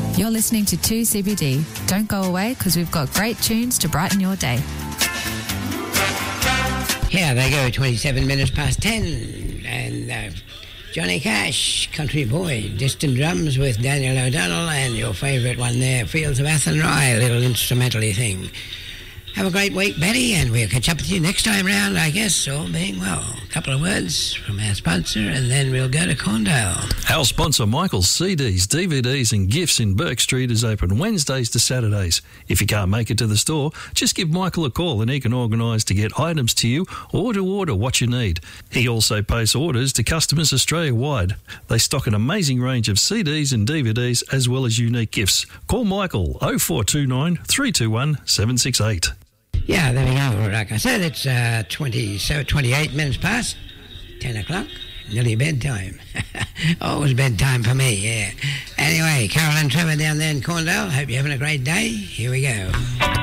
You're listening to 2CBD. Don't go away because we've got great tunes to brighten your day. Here they go, 27 minutes past 10. And Johnny Cash, Country Boy, Distant Drums with Daniel O'Donnell, and your favourite one there, Fields of Athenry, a little instrumental-y thing. Have a great week, Betty, and we'll catch up with you next time round, I guess, all being well. A couple of words from our sponsor, and then we'll go to Corndale. Our sponsor, Michael's CDs, DVDs and gifts in Burke Street, is open Wednesdays to Saturdays. If you can't make it to the store, just give Michael a call and he can organise to get items to you or to order what you need. He also posts orders to customers Australia-wide. They stock an amazing range of CDs and DVDs as well as unique gifts. Call Michael 0429 321 768. Yeah, there we go. Like I said, it's 28 minutes past 10 o'clock. Nearly bedtime. Always bedtime for me, yeah. Anyway, Carol and Trevor down there in Corndale. Hope you're having a great day. Here we go.